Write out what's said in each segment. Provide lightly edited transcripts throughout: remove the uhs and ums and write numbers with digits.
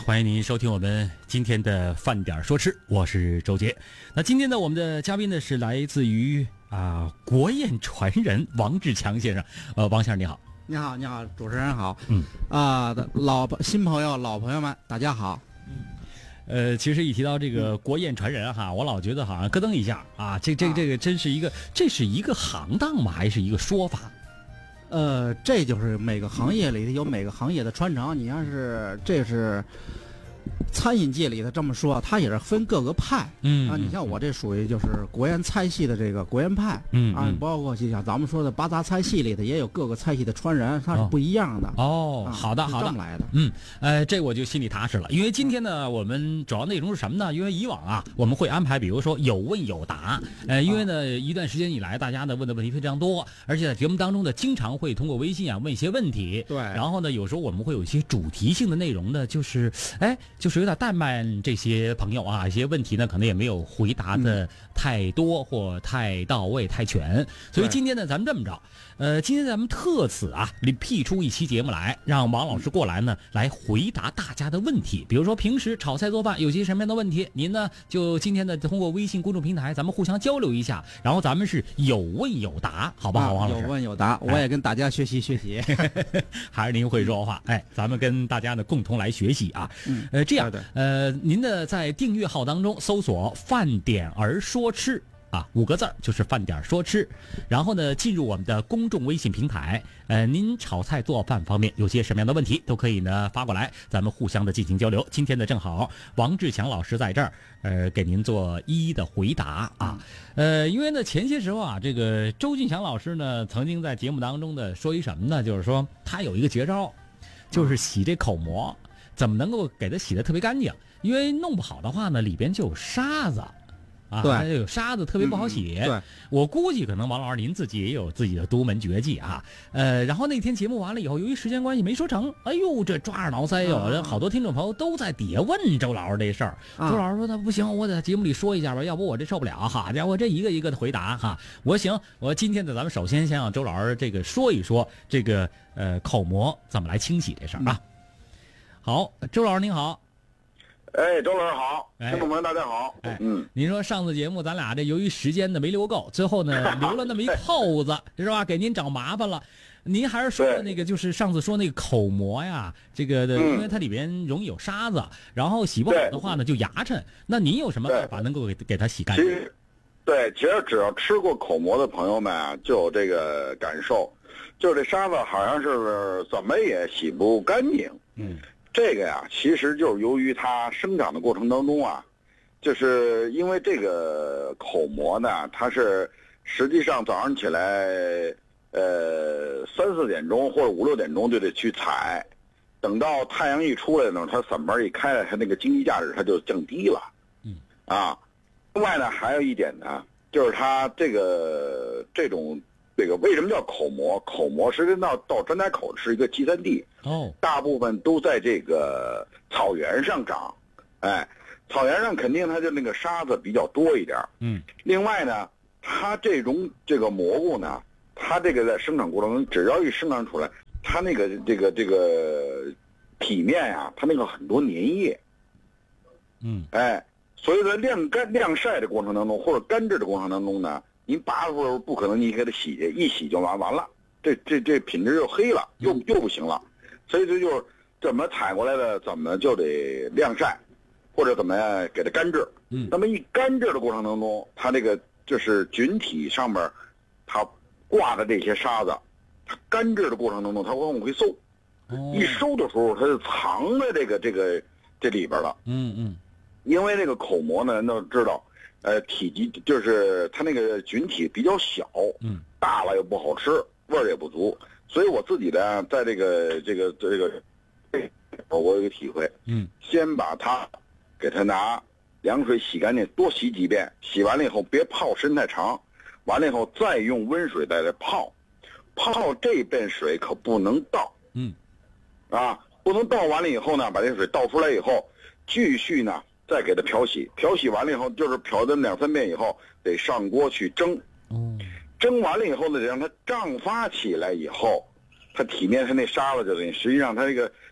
欢迎您收听我们今天的饭点说吃，我是周杰。那今天呢，我们的嘉宾呢是来自于国宴传人王志强先生。王先生你好。 你好，你好，主持人好。新朋友、老朋友们，大家好。 其实一提到这个国宴传人哈，我老觉得好像咯噔一下啊，这个真是这是一个行当吗？还是一个说法？ 这就是每个行业里有每个行业的传承。你要是这是餐饮界里的这么说，它也是分各个派。你像我这属于就是国宴菜系的这个国宴派。包括像咱们说的八大菜系里的也有各个菜系的传人，它是不一样的。 好的， 这么来的。 这我就心里踏实了。因为今天呢，我们主要内容是什么呢？因为以往啊，我们会安排，比如说有问有答。因为呢，一段时间以来，大家呢问的问题非常多，而且在节目当中呢，经常会通过微信问一些问题。 对。 然后呢，有时候我们会有一些主题性的内容呢，就是有点怠慢这些朋友啊，一些问题呢可能也没有回答的太多或太到位、太全。所以今天呢，咱们这么着，今天咱们特此辟出一期节目来，让王老师过来呢来回答大家的问题。比如说平时炒菜做饭有些什么样的问题，您呢就今天呢通过微信公众平台，咱们互相交流一下，然后咱们是有问有答，好不好，王老师？ 有问有答，我也跟大家学习学习。 还是您会说话，咱们跟大家呢共同来学习啊。这样。您呢在订阅号当中搜索饭点儿说吃5个字就是饭点说吃，然后呢进入我们的公众微信平台，您炒菜做饭方面有些什么样的问题都可以呢发过来，咱们互相的进行交流。今天呢正好王志强老师在这儿，给您做一一的回答啊。因为呢前些时候这个周俊强老师呢曾经在节目当中的说一什么呢，就是说他有一个绝招，就是洗这口膜。怎么能够给它洗得特别干净？因为弄不好的话呢，里边就有沙子， 对， 有沙子特别不好洗。 对， 我估计可能王老师您自己也有自己的独门绝技啊。然后那天节目完了以后，由于时间关系没说成，哎呦，这抓耳挠腮哟，好多听众朋友都在底下问周老师这事儿。周老师说他不行，我在节目里说一下吧，要不我这受不了。好家伙，这一个一个的回答哈，我今天呢，咱们首先先让周老师这个说一说这个口膜怎么来清洗这事儿啊。好，周老师您好。 周老师好，听众朋友大家好。 您说上次节目咱俩这由于时间呢没留够，最后呢留了那么一扣子，是吧？给您找麻烦了。您还是说的那个，就是上次说那个口膜呀，这个因为它里边容易有沙子，然后洗不好的话呢就牙碜。那您有什么办法能够给它洗干净？ 其实只要吃过口膜的朋友们就有这个感受，就这沙子好像是怎么也洗不干净。这个呀，其实就是由于它生长的过程当中就是因为这个口膜呢，它是实际上早上起来3、4点钟或者5、6点钟就得去采，等到太阳一出来呢，它伞板一开了，它那个经济价值它就降低了。另外呢，还有一点呢，就是它这个为什么叫口膜？口膜实际到张家口是一个集散地，大部分都在这个草原上长，草原上肯定它就那个沙子比较多一点。另外呢，它这个蘑菇呢，它这个在生长过程中，只要一生长出来，它那个这个体面它那个很多粘液，所以在晾晒的过程当中或者干制的过程当中呢。您拔出来不可能，你给它洗去，一洗就完了，这品质就黑了，又不行了，所以这就是怎么采过来的，怎么就得晾晒，或者怎么样给它干制。那么一干制的过程当中，它这个就是菌体上面它挂的这些沙子，它干制的过程当中它会往回收，一收的时候它就藏在这里边了。因为这个口膜呢，人都知道。体积就是它那个菌体比较小，大了又不好吃，味儿也不足，所以我自己呢，在这个我有一个体会，先把它给它拿凉水洗干净，多洗几遍，洗完了以后别泡时间太长，完了以后再用温水在这泡这遍水可不能倒，不能倒完了以后呢，把这水倒出来以后，继续呢。再给它漂洗完了以后，就是漂这么2、3遍以后，得上锅去蒸。蒸完了以后呢，得让它胀发起来以后，它体面它那沙子就等于实际上它这个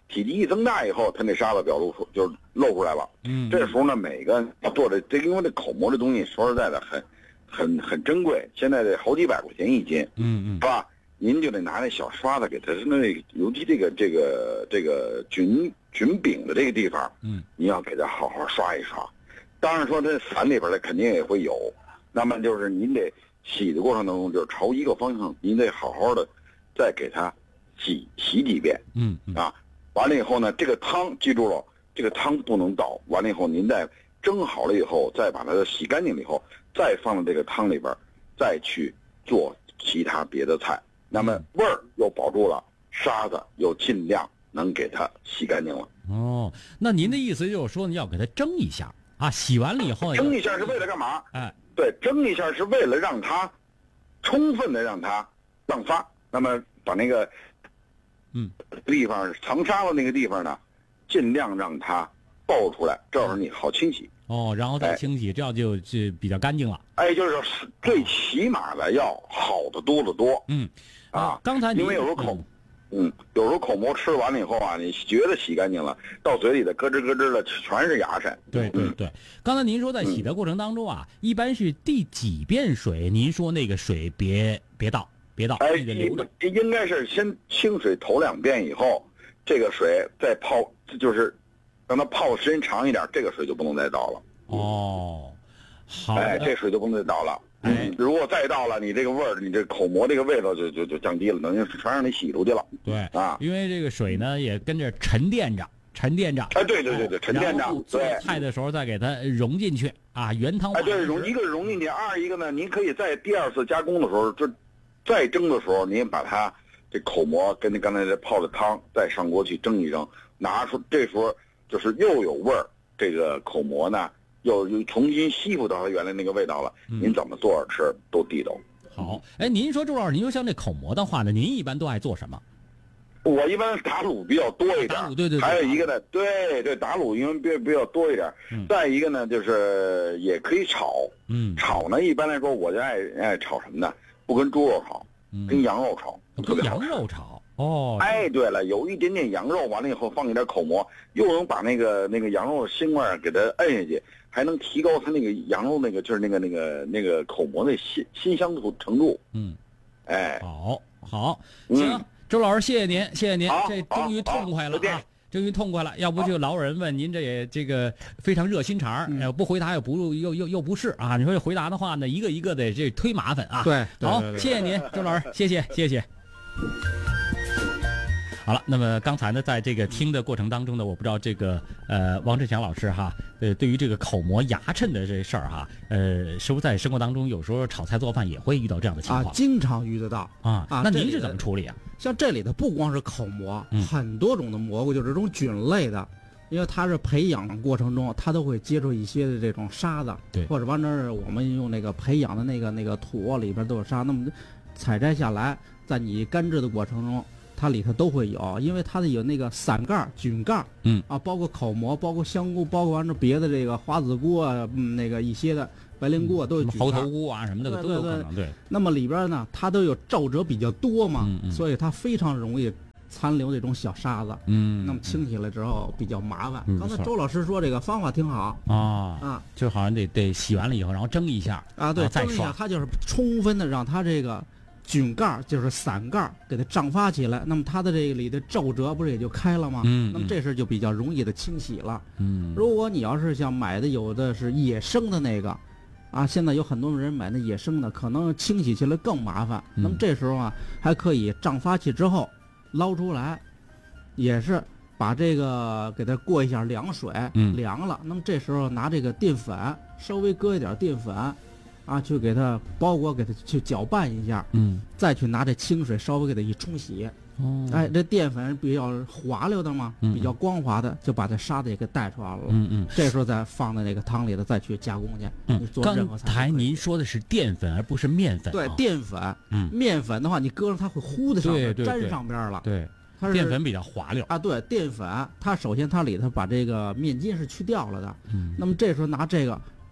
体积一增大以后，它那沙子就露出来了。这时候呢，每个做这因为这口蘑这东西说实在的很珍贵，现在得好几百块钱一斤，是吧？您就得拿那小刷子给它那尤其这个菌柄的这个地方，你要给它好好刷一刷。当然说它伞里边的肯定也会有，那么就是您得洗的过程当中，就是朝一个方向，您得好好的再给它洗几遍，完了以后呢，这个汤记住了，这个汤不能倒，完了以后您再蒸好了以后，再把它洗干净了以后，再放到这个汤里边，再去做其他别的菜，那么味儿又保住了，沙子又尽量能给它洗干净了。 哦，那您的意思就是说你要给它蒸一下啊？洗完了以后蒸一下是为了干嘛？ 哎， 对，蒸一下是为了让它充分的让它胀发，那么把那个地方藏沙子那个地方呢，尽量让它爆出来，这样你好清洗。 哦，然后再清洗，这样就比较干净了。 哎，就是最起码的要好的多得多。 刚才因为有时候有时候口蘑吃完了以后啊，你觉得洗干净了，到嘴里的咯吱咯吱的全是牙碜。 对。刚才您说在洗的过程当中啊，一般是第几遍水？您说那个水别倒。 哎，应该是先清水头2遍以后，这个水再泡，就是让它泡的时间长一点，这个水就不能再倒了。 哦，好。 哎，这水就不能再倒了。如果再倒了，你这个味儿，你这口蘑这个味道就降低了，等于全让你洗出去了。 对啊，因为这个水呢也跟着沉淀着。哎， 对，沉淀着。 做菜的时候再给它融进去啊，原汤。 哎，对，一个融进去，二一个呢，您可以在第2次加工的时候，就再蒸的时候，您把它这口蘑跟那刚才这泡的汤再上锅去蒸一蒸，拿出，这时候就是又有味儿，这个口蘑呢又重新吸附到它原来那个味道了。您怎么做着吃都地道。 好，哎，您说周老师，您说像这口蘑的话呢，您一般都爱做什么？ 我一般打卤比较多一点。 打卤，对。 还有一个呢，对，打卤因为比较多一点。再一个呢，就是也可以炒。炒呢，一般来说我就爱炒什么呢？不跟猪肉炒，跟羊肉炒，特别好吃。 羊肉炒。哦。 哎，对了，有一点点羊肉，完了以后放一点口蘑，又能把那个羊肉的腥味给它摁下去，还能提高它那个羊肉就是那个口蘑的新香程度。哎， 好，行。周老师，谢谢您，这终于痛快了啊！终于痛快了，要不就老有人问您这个非常热心肠，不回答又不是啊！你说回答的话呢，一个一个的这忒麻烦啊！ 对， 好，谢谢您，周老师，谢谢。好了，那么刚才呢，在这个听的过程当中呢，我不知道这个王志强老师哈，对于这个口蘑牙碜的这事儿哈，是不是在生活当中有时候炒菜做饭也会遇到这样的情况？ 经常遇得到啊。那您是怎么处理啊？ 像这里的不光是口蘑，很多种的蘑菇，就是这种菌类的，因为它是培养过程中，它都会接触一些的这种沙子， 对， 或者往那儿我们用那个培养的那个土里边都有沙，那么采摘下来，在你干制的过程中，它里头都会有，因为它的有那个伞盖、菌盖，包括口蘑，包括香菇，包括完了别的这个花子菇啊，那个一些的白莲菇啊，都有猴头菇啊什么的都有可能。对。 那么里边呢，它都有皱褶比较多嘛，所以它非常容易残留这种小沙子。那么清起来之后比较麻烦。刚才周老师说这个方法挺好就好像得洗完了以后，然后蒸一下啊，对， 再刷， 它就是充分的让它这个菌盖就是伞盖给它胀发起来，那么它的这个里的皱褶不是也就开了吗？那么这时就比较容易的清洗了。如果你要是像买的有的是野生的那个啊，现在有很多人买那野生的，可能清洗起来更麻烦。那么这时候啊，还可以胀发起之后捞出来，也是把这个给它过一下凉水，凉了。那么这时候拿这个淀粉，稍微搁一点淀粉。去给它包裹，给它去搅拌一下，再去拿这清水稍微给它一冲洗，这淀粉比较滑溜的嘛，比较光滑的，就把这沙子也给带出来了。这时候再放在那个汤里头，再去加工去。你做任何菜。 刚才您说的是淀粉，而不是面粉。 对，淀粉。面粉的话，你搁上它会糊在上面，粘上边了。 对，淀粉比较滑溜啊。对，淀粉它首先它里头把这个面筋是去掉了的。那么这时候拿这个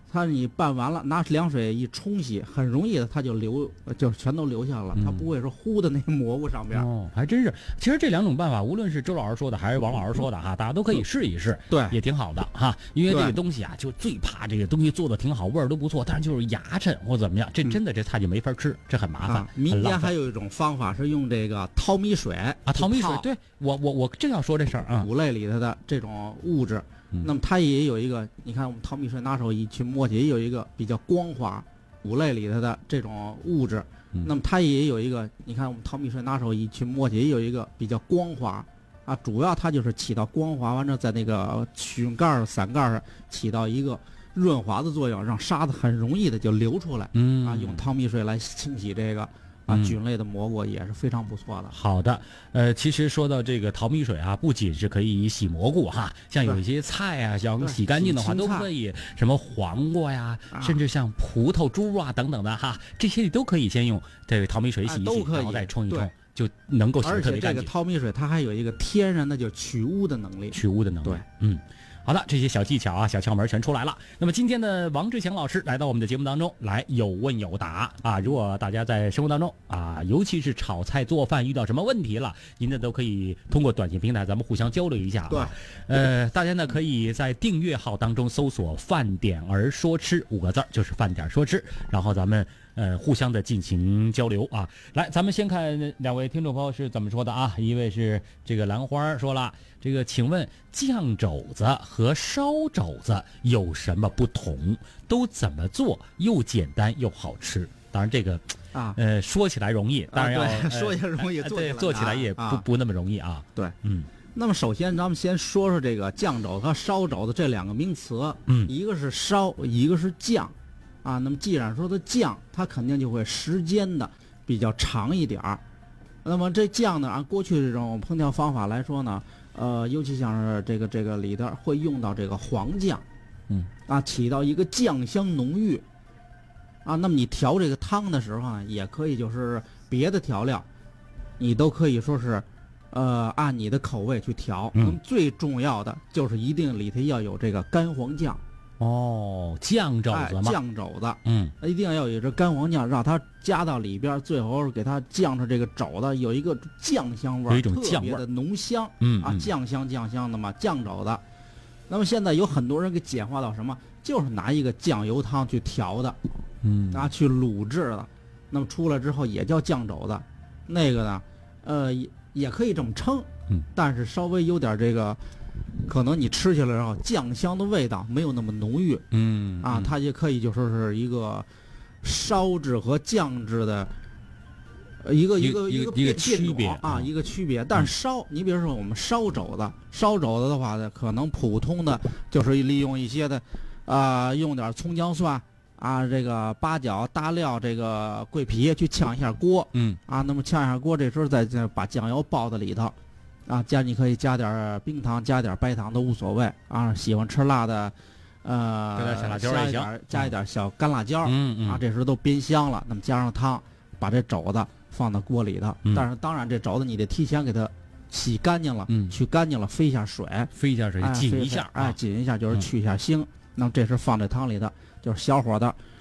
它你拌完了，拿凉水一冲洗，很容易的它就全都留下了，它不会说糊的那蘑菇上边。 哦，还真是。其实这2种办法，无论是周老师说的还是王老师说的哈，大家都可以试一试， 对， 也挺好的哈。因为这个东西啊，就最怕这个东西做的挺好，味儿都不错，但是就是牙碜或怎么样，这真的这菜就没法吃，这很麻烦。 民间还有一种方法是用这个淘米水啊，淘米水，对我正要说这事儿啊， 谷类里头的这种物质。那么它也有一个，你看我们淘米水拿手一去摸起，也有一个比较光滑，谷类里头的这种物质。那么它也有一个，你看我们淘米水拿手一去摸起，也有一个比较光滑啊，主要它就是起到光滑，完了在那个曲盖伞盖上起到一个润滑的作用，让沙子很容易的就流出来。啊，用淘米水来清洗这个。菌类的蘑菇也是非常不错的。 好的，其实说到这个淘米水啊，不仅是可以洗蘑菇哈，像有一些菜啊，想洗干净的话，都可以，什么黄瓜呀，甚至像葡萄、猪啊等等的哈，这些你都可以先用这个淘米水洗一洗，然后再冲一冲，就能够洗得特别干净。 而且这个淘米水它还有一个天然的就去污的能力。 去污的能力， 对， 好的，这些小技巧啊、小窍门全出来了。那么今天的王志强老师来到我们的节目当中来有问有答啊。如果大家在生活当中啊，尤其是炒菜做饭遇到什么问题了，您呢都可以通过短信平台咱们互相交流一下。 对， 大家呢可以在订阅号当中搜索"饭点儿说吃"5个字，就是饭点说吃，然后咱们互相的进行交流啊。来，咱们先看2位听众朋友是怎么说的啊。一位是这个兰花说了，这个请问酱肘子和烧肘子有什么不同？都怎么做又简单又好吃？当然这个说起来容易，当然要说起来容易， 做起来也不那么容易啊。 对，那么首先咱们先说说这个酱肘子和烧肘子这2个名词，一个是烧，一个是酱。啊，那么既然说的酱，它肯定就会时间的比较长一点儿。那么这酱呢，按过去这种烹调方法来说呢，尤其像是这个里头会用到这个黄酱，起到一个酱香浓郁。啊，那么你调这个汤的时候呢，也可以就是别的调料，你都可以说是，按你的口味去调。那么最重要的就是一定里头要有这个干黄酱。 哦，酱肘子吗？ 酱肘子，一定要有这干黄酱，让它加到里边，最后给它酱上这个肘子，有一个酱香味， 有一种酱味， 特别的浓香，酱香的嘛，酱肘子。那么现在有很多人给简化到什么，就是拿一个酱油汤去调的，去卤制的，那么出来之后也叫酱肘子，那个呢，也可以这么称，但是稍微有点这个。可能你吃起来然后酱香的味道没有那么浓郁，它也可以就说是一个烧制和酱制的一个区别啊，一个区别。但是烧，你比如说我们烧肘子的话呢，可能普通的就是利用一些的用点葱姜蒜啊，这个八角、大料、这个桂皮去炝一下锅，那么炝一下锅，这时候再把酱油爆在里头。你可以加点冰糖，加点白糖都无所谓啊。喜欢吃辣的， 加点小辣椒也行， 加一点小干辣椒，这时候都煸香了。那么加上汤，把这肘子放到锅里头。但是当然，这肘子你得提前给它洗干净了，去干净了，飞一下水， 紧一下， 紧一下就是去一下腥。那么这时候放在汤里头，就是小火的